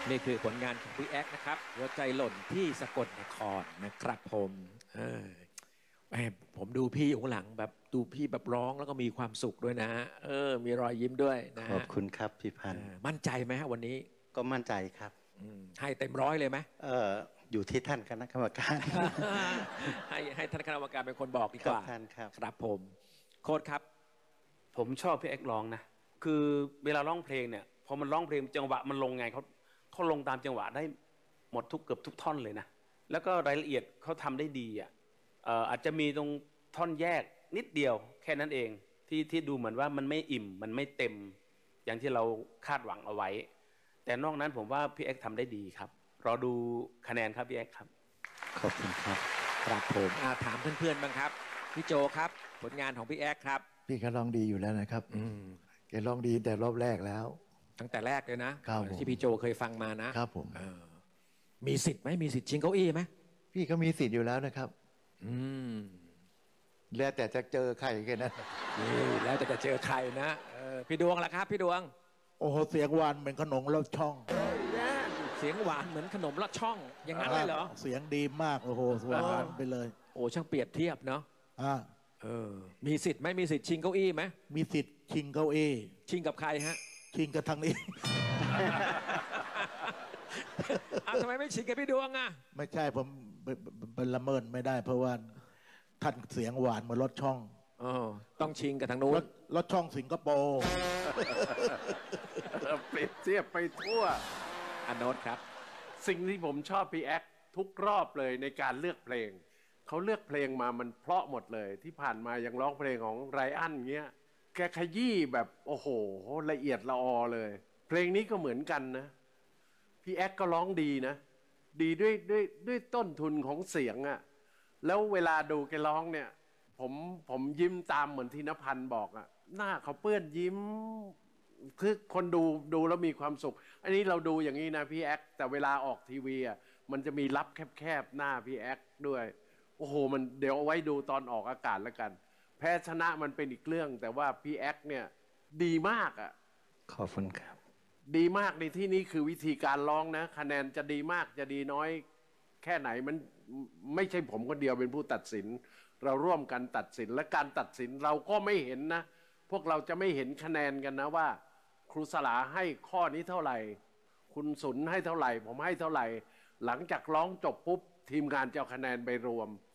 นี่คือผลงานของพี่แอ๊กนะครับหัวใจหล่นที่สกลนครนะครับผมเออแหมผมดูพี่อยู่ข้างหลังแบบดูพี่แบบร้องแล้วก็มีความสุขด้วยนะมีรอยยิ้มด้วยนะขอบฮะคุณครับพี่พันธ์มั่นใจไหมฮะวันนี้ก็มั่นใจครับให้เต็มร้อยเลยไหมอยู่ที่ท่านคณะกรรมการให้ท่านคณะกรรมการเป็นคนบอกดีกว่าครับท่านครับครับผมโค้ดครับผมชอบพี่เอ็กร้องนะคือเวลาร้องเพลงเนี่ยพอมันร้องเพลงจังหวะมันลงไงเขาลงตามจังหวะได้หมดเกือบทุกท่อนเลยนะแล้วก็รายละเอียดเขาทำได้ดีอ่ะอาจจะมีตรงท่อนแยกนิดเดียวแค่นั้นเองที่ดูเหมือนว่ามันไม่อิ่มมันไม่เต็มอย่างที่เราคาดหวังเอาไว้แต่นอกนั้นผมว่าพี่เอ็กทำได้ดีครับรอดูคะแนนครับพี่เอ็กครับขอบคุณครับครับผมถามเพื่อนๆบ้างครับพี่โจครับผลงานของพี่แอ๊กครับพี่ก็ร้องดีอยู่แล้วนะครับแกร้องดีแต่รอบแรกแล้วตั้งแต่แรกเลยนะครับที่พี่โจเคยฟังมานะครับผมมีสิทธิ์ไหมมีสิทธิ์ชิงเก้าอี้ไหมพี่ก็มีสิทธิ์อยู่แล้วนะครับแล้วแต่จะเจอใครแค่นั้นแล้วแต่จะเจอใครนะพี่ดวงล่ะครับพี่ดวงโอ้โหเสียงหวานเหมือนขนมลอดช่องเสียงหวานเหมือนขนมลอดช่องอย่างนั้นเลยเหรอเสียงดีมากโอ้โหหวานไปเลยโอ้ช่างเปรียบเทียบเนาะมีสิทธิ์ไหมมีสิทธิ์ชิงเก้าอี้ไหมมีสิทธิ์ชิงเก้าอี้ชิงกับใครฮะชิงกับทางนี้ทำไมไม่ชิงกับพี่ดวงอ่ะไม่ใช่ผมเป็นละเมิดไม่ได้เพราะว่าท่านเสียงหวานเหมือนรถช่องต้องชิงกับทางนู้นรถช่องสิงคโปร์เปรียบเทียบไปทั่วอโนตครับสิ่งที่ผมชอบพี่แอ๊กทุกรอบเลยในการเลือกเพลงเขาเลือกเพลงมามันเพราะหมดเลยที่ผ่านมายังร้องเพลงของไรอันเงี้ยแกขยี้แบบโอ้โหละเอียดละออเลยเพลงนี้ก็เหมือนกันนะพี่แอ๊กก็ร้องดีนะดีด้วยต้นทุนของเสียงอะแล้วเวลาดูแกร้องเนี่ยผมยิ้มตามเหมือนที่ณพันธ์บอกอะหน้าเขาเปื้อนยิ้มคือคนดูแล้วมีความสุขอันนี้เราดูอย่างนี้นะพี่แอ๊กแต่เวลาออกทีวีอ่ะมันจะมีลับแคบๆหน้าพี่แอ๊กด้วยโอ้โหมันเดี๋ยวเอาไว้ดูตอนออกอากาศแล้วกันแพ้ชนะมันเป็นอีกเรื่องแต่ว่าพี่แอ๊กเนี่ยดีมากอ่ะขอบคุณครับดีมากในที่นี้คือวิธีการร้องนะคะแนนจะดีมากจะดีน้อยแค่ไหนมันไม่ใช่ผมคนเดียวเป็นผู้ตัดสินเราร่วมกันตัดสินและการตัดสินเราก็ไม่เห็นนะพวกเราจะไม่เห็นคะแนนกันนะว่าครูสลาให้ข้อนี้เท่าไหร่คุณสุนให้เท่าไหร่ผมให้เท่าไหร่หลังจากร้องจบปุ๊บทีมงานจะเอาคะแนนไปรวม